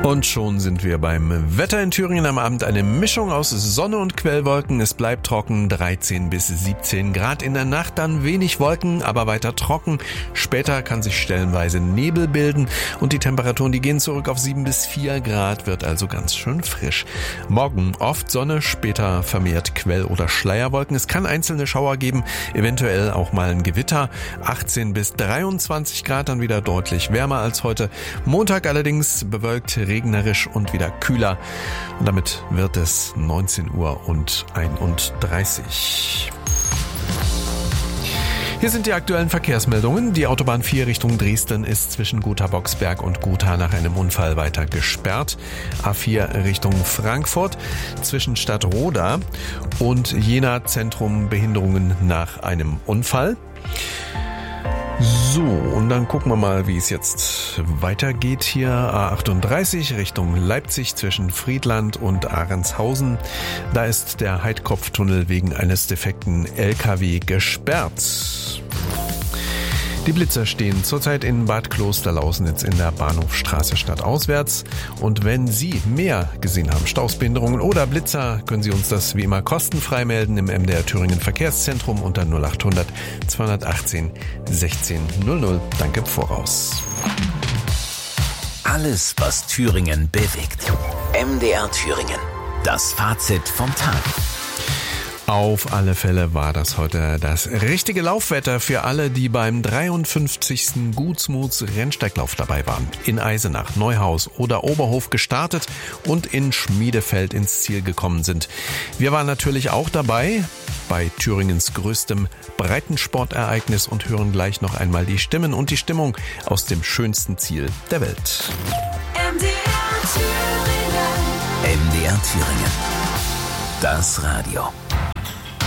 Und schon sind wir beim Wetter in Thüringen. Am Abend eine Mischung aus Sonne und Quellwolken. Es bleibt trocken, 13 bis 17 Grad. In der Nacht dann wenig Wolken, aber weiter trocken. Später kann sich stellenweise Nebel bilden und die Temperaturen, die gehen zurück auf 7 bis 4 Grad, wird also ganz schön frisch. Morgen oft Sonne, später vermehrt Quell- oder Schleierwolken. Es kann einzelne Schauer geben, eventuell auch mal ein Gewitter. 18 bis 23 Grad, dann wieder deutlich wärmer als heute. Montag allerdings bewölkt, regnerisch und wieder kühler. Und damit wird es 19 Uhr und 31. Hier sind die aktuellen Verkehrsmeldungen. Die Autobahn 4 Richtung Dresden ist zwischen Gotha-Boxberg und Gotha nach einem Unfall weiter gesperrt. A4 Richtung Frankfurt zwischen Stadtroda und Jena Zentrum Behinderungen nach einem Unfall. So, und dann gucken wir mal, wie es jetzt weitergeht hier. A38 Richtung Leipzig zwischen Friedland und Ahrenshausen. Da ist der Heidkopftunnel wegen eines defekten LKW gesperrt. Die Blitzer stehen zurzeit in Bad Klosterlausnitz in der Bahnhofstraße stadtauswärts. Und wenn Sie mehr gesehen haben, Stoßbehinderungen oder Blitzer, können Sie uns das wie immer kostenfrei melden im MDR Thüringen Verkehrszentrum unter 0800 218 16 00. Danke im Voraus. Alles, was Thüringen bewegt. MDR Thüringen. Das Fazit vom Tag. Auf alle Fälle war das heute das richtige Laufwetter für alle, die beim 53. Gutsmuts Rennsteiglauf dabei waren. In Eisenach, Neuhaus oder Oberhof gestartet und in Schmiedefeld ins Ziel gekommen sind. Wir waren natürlich auch dabei bei Thüringens größtem Breitensportereignis und hören gleich noch einmal die Stimmen und die Stimmung aus dem schönsten Ziel der Welt. MDR Thüringen. Das Radio.